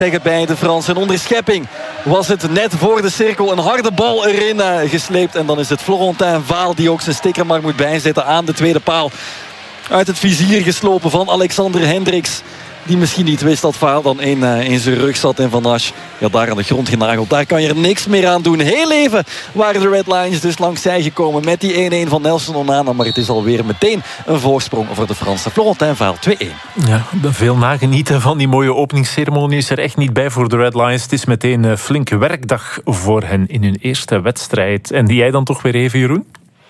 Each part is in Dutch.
zeggen bij de Fransen. Onder schepping was het net voor de cirkel. Een harde bal erin gesleept. En dan is het Florentin Vaal die ook zijn sticker maar moet bijzetten aan de tweede paal. Uit het vizier geslopen van Alexander Hendricks. Die misschien niet wist dat Vaal dan in zijn rug zat. En Van Asch, ja, daar aan de grond genageld. Daar kan je er niks meer aan doen. Heel even waren de Red Lions dus langs zij gekomen met die 1-1 van Nelson Onana. Maar het is alweer meteen een voorsprong voor de Fransen. Florentin Vaal 2-1. Ja, veel nagenieten van die mooie openingsceremonie is er echt niet bij voor de Red Lions. Het is meteen een flinke werkdag voor hen in hun eerste wedstrijd. En die jij dan toch weer even, Jeroen?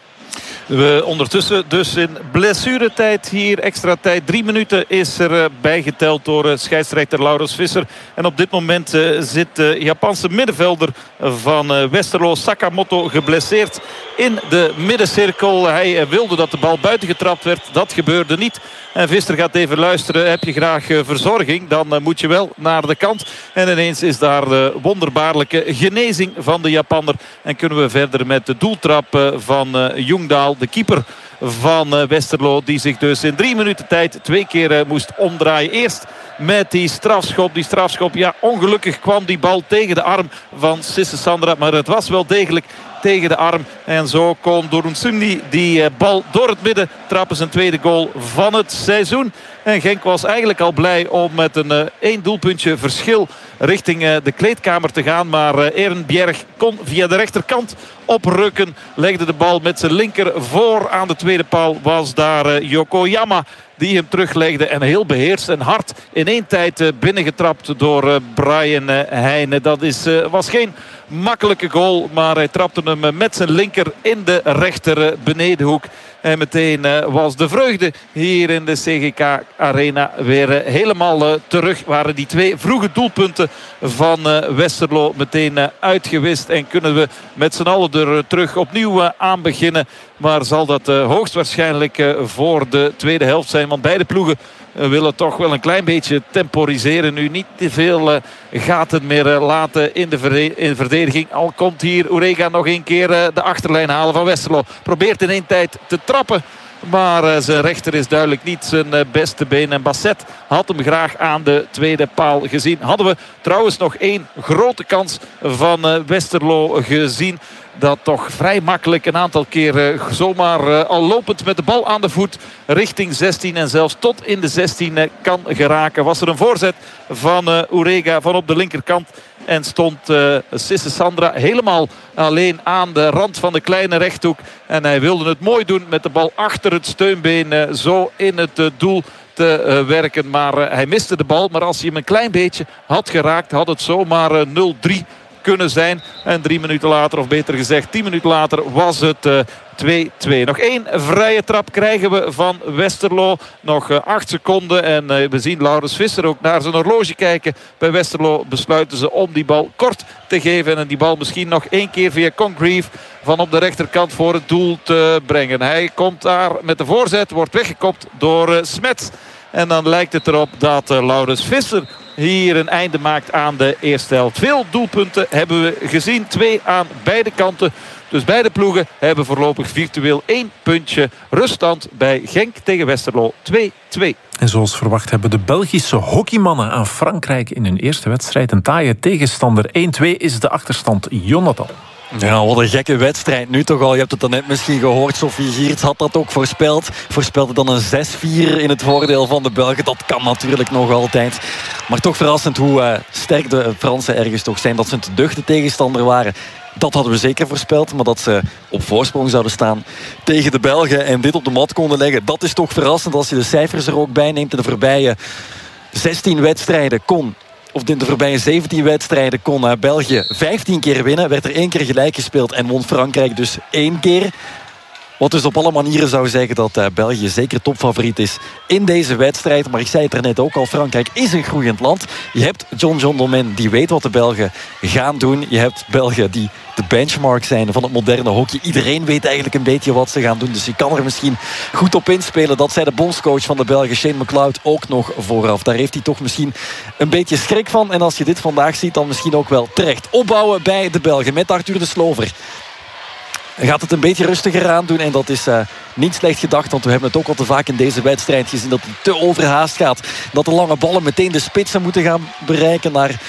We ondertussen dus in blessuretijd hier. Extra tijd. 3 minuten is er bijgeteld door scheidsrechter Laurens Visser. En op dit moment zit de Japanse middenvelder van Westerlo, Sakamoto, geblesseerd in de middencirkel. Hij wilde dat de bal buiten getrapt werd. Dat gebeurde niet. En Visser gaat even luisteren. Heb je graag verzorging? Dan moet je wel naar de kant. En ineens is daar de wonderbaarlijke genezing van de Japanner. En kunnen we verder met de doeltrap van Jungdahl, de keeper van Westerlo. Die zich dus in 3 minuten tijd 2 keer moest omdraaien. Eerst met die strafschop. Die strafschop, ja, ongelukkig kwam die bal tegen de arm van Sisse Sandra. Maar het was wel degelijk tegen de arm. En zo kon Dorunsundi die bal door het midden trappen. Zijn tweede goal van het seizoen. En Genk was eigenlijk al blij om met een 1 doelpuntje verschil richting de kleedkamer te gaan. Maar Ehrenbjerg kon via de rechterkant oprukken. Legde de bal met zijn linker voor aan de tweede paal. Was daar Yokoyama die hem teruglegde. En heel beheerst en hard in 1 tijd binnengetrapt door Brian Heijnen. Dat was geen makkelijke goal. Maar hij trapte hem met zijn linker in de rechter benedenhoek. En meteen was de vreugde hier in de CGK Arena weer helemaal terug. Waren die 2 vroege doelpunten van Westerlo meteen uitgewist. En kunnen we met z'n allen er terug opnieuw aan beginnen. Maar zal dat hoogstwaarschijnlijk voor de tweede helft zijn. Want beide ploegen willen toch wel een klein beetje temporiseren. Nu niet te veel gaten meer laten in de verdediging. Al komt hier Orega nog 1 keer de achterlijn halen van Westerlo. Probeert in 1 tijd te trappen. Maar zijn rechter is duidelijk niet zijn beste been. En Basset had hem graag aan de tweede paal gezien. Hadden we trouwens nog 1 grote kans van Westerlo gezien. Dat toch vrij makkelijk een aantal keer zomaar al lopend met de bal aan de voet richting 16 en zelfs tot in de 16 kan geraken. Was er een voorzet van Orega van op de linkerkant. En stond Sisse Sandra helemaal alleen aan de rand van de kleine rechthoek. En hij wilde het mooi doen met de bal achter het steunbeen zo in het doel te werken. Maar hij miste de bal. Maar als hij hem een klein beetje had geraakt, had het zomaar 0-3 kunnen zijn. En 3 minuten later, of beter gezegd 10 minuten later, was het 2-2. Nog 1 vrije trap krijgen we van Westerlo. Nog 8 seconden. En we zien Laurens Visser ook naar zijn horloge kijken. Bij Westerlo besluiten ze om die bal kort te geven. En die bal misschien nog 1 keer via Congreve van op de rechterkant voor het doel te brengen. Hij komt daar met de voorzet. Wordt weggekopt door Smets. En dan lijkt het erop dat Laurens Visser hier een einde maakt aan de eerste helft. Veel doelpunten hebben we gezien. 2 aan beide kanten. Dus beide ploegen hebben voorlopig virtueel 1 puntje ruststand bij Genk tegen Westerlo 2-2. En zoals verwacht hebben de Belgische hockeymannen aan Frankrijk in hun eerste wedstrijd een taaie tegenstander. 1-2 is de achterstand. Jonathan. Ja, wat een gekke wedstrijd nu toch al. Je hebt het dan net misschien gehoord. Sophie Geerts had dat ook voorspeld. Voorspelde dan een 6-4 in het voordeel van de Belgen. Dat kan natuurlijk nog altijd. Maar toch verrassend hoe sterk de Fransen ergens toch zijn. Dat ze een te duchte tegenstander waren. Dat hadden we zeker voorspeld. Maar dat ze op voorsprong zouden staan tegen de Belgen en dit op de mat konden leggen. Dat is toch verrassend als je de cijfers er ook bij neemt. In de voorbije 16 wedstrijden in de voorbije 17 wedstrijden kon België 15 keer winnen. Werd er 1 keer gelijk gespeeld en won Frankrijk dus 1 keer. Wat dus op alle manieren zou zeggen dat België zeker topfavoriet is in deze wedstrijd. Maar ik zei het er net ook al, Frankrijk is een groeiend land. Je hebt John Dolman, die weet wat de Belgen gaan doen. Je hebt Belgen die de benchmark zijn van het moderne hockey. Iedereen weet eigenlijk een beetje wat ze gaan doen. Dus je kan er misschien goed op inspelen. Dat zei de bondscoach van de Belgen, Shane McLeod, ook nog vooraf. Daar heeft hij toch misschien een beetje schrik van. En als je dit vandaag ziet, dan misschien ook wel terecht. Opbouwen bij de Belgen met Arthur de Slover. gaat het een beetje rustiger aan doen. En dat is niet slecht gedacht. Want we hebben het ook al te vaak in deze wedstrijd gezien dat het te overhaast gaat. Dat de lange ballen meteen de spitsen moeten gaan bereiken naar